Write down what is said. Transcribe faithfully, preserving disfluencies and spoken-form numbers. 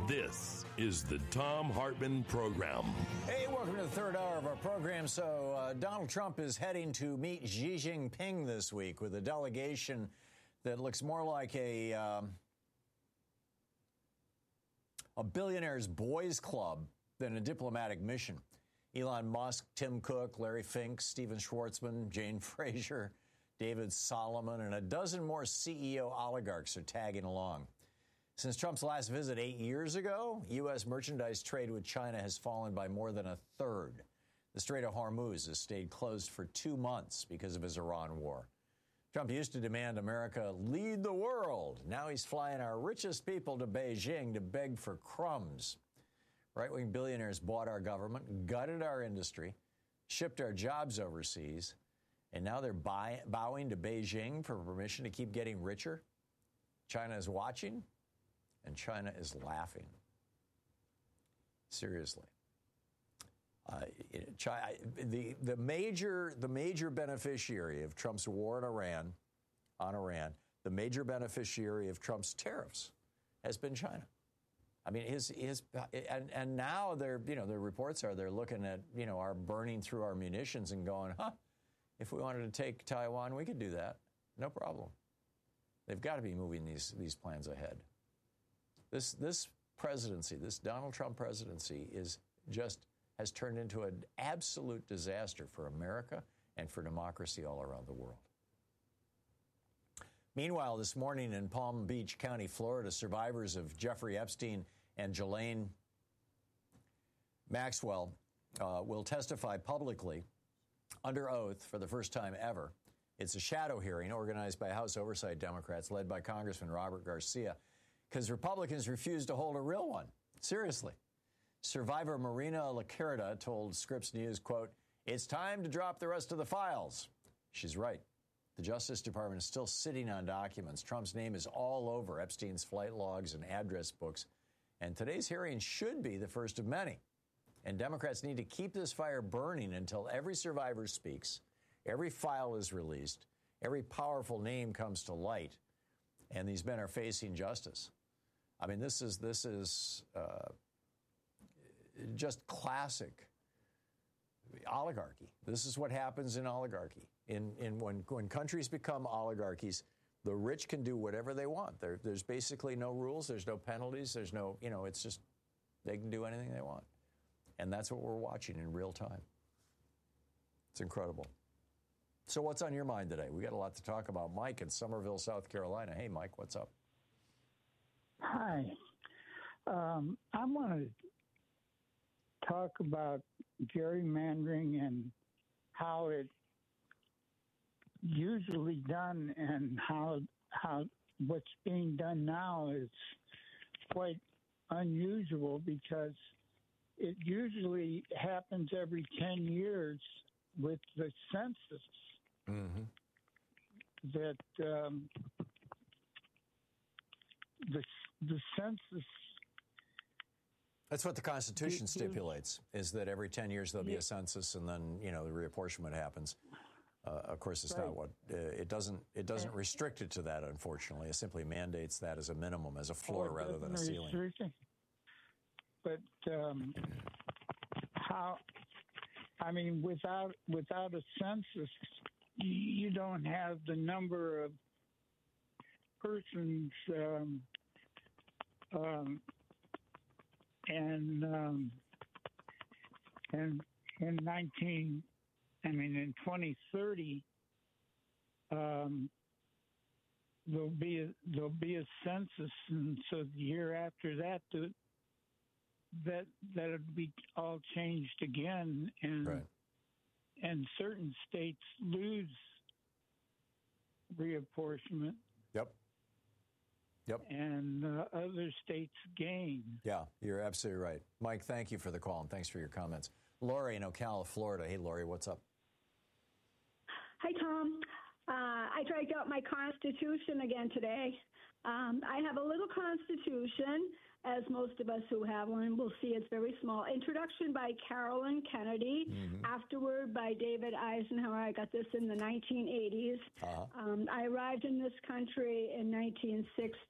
This is the Thom Hartmann Program. Hey, welcome to the third hour of our program. So uh, Donald Trump is heading to meet Xi Jinping this week with a delegation that looks more like a um, a billionaire's boys club than a diplomatic mission. Elon Musk, Tim Cook, Larry Fink, Steven Schwartzman, Jane Fraser, David Solomon, and a dozen more C E O oligarchs are tagging along. Since Trump's last visit eight years ago, U S merchandise trade with China has fallen by more than a third. The Strait of Hormuz has stayed closed for two months because of his Iran war. Trump used to demand America lead the world. Now he's flying our richest people to Beijing to beg for crumbs. Right-wing billionaires bought our government, gutted our industry, shipped our jobs overseas, and now they're buy- bowing to Beijing for permission to keep getting richer. China is watching. And China is laughing. Seriously. Uh, China, the, the, major, the major beneficiary of Trump's war in Iran, on Iran, the major beneficiary of Trump's tariffs has been China. I mean, his, his, and, and now they're, you know, the reports are they're looking at, you know, our burning through our munitions and going, huh, if we wanted to take Taiwan, we could do that. No problem. They've got to be moving these, these plans ahead. This this presidency, this Donald Trump presidency, is just has turned into an absolute disaster for America and for democracy all around the world. Meanwhile, this morning in Palm Beach County, Florida, survivors of Jeffrey Epstein and Ghislaine Maxwell uh, will testify publicly under oath for the first time ever. It's a shadow hearing organized by House Oversight Democrats led by Congressman Robert Garcia, because Republicans refused to hold a real one. Seriously. Survivor Marina Lacerda told Scripps News, quote, "It's time to drop the rest of the files." She's right. The Justice Department is still sitting on documents. Trump's name is all over Epstein's flight logs and address books. And today's hearing should be the first of many. And Democrats need to keep this fire burning until every survivor speaks, every file is released, every powerful name comes to light, and these men are facing justice. I mean, this is this is uh, just classic oligarchy. This is what happens in oligarchy. In in when when countries become oligarchies, the rich can do whatever they want. There, there's basically no rules. There's no penalties. There's no, you know, it's just they can do anything they want. And that's what we're watching in real time. It's incredible. So what's on your mind today? We got a lot to talk about. Mike in Somerville, South Carolina. Hey, Mike, what's up? Hi. Um, I want to talk about gerrymandering and how it's usually done and how how what's being done now is quite unusual because it usually happens every ten years with the census. Mm-hmm. That um, the the census. That's what the Constitution stipulates: is that every ten years there'll be a census, and then you know the reapportionment happens. Uh, of course, it's right. not what uh, it doesn't. It doesn't restrict it to that. Unfortunately, it simply mandates that as a minimum, as a floor, oh, rather than a ceiling. It. But um, how? I mean, without without a census, you don't have the number of persons, um, um, and um, and in nineteen, I mean, in twenty thirty, um, there'll be a, there'll be a census, and so the year after that, the, that that'll be all changed again, and. Right. And certain states lose reapportionment. Yep. Yep. And uh, other states gain. Yeah, you're absolutely right. Mike, thank you for the call and thanks for your comments. Lori in Ocala, Florida. Hey, Lori, what's up? Hi, Tom. Uh, I dragged out my Constitution again today. Um, I have a little Constitution, as most of us who have one will see. It's very small. Introduction by Carolyn Kennedy. Mm-hmm. Afterward by David Eisenhower. I got this in the nineteen eighties. Uh-huh. Um, I arrived in this country in nineteen sixty.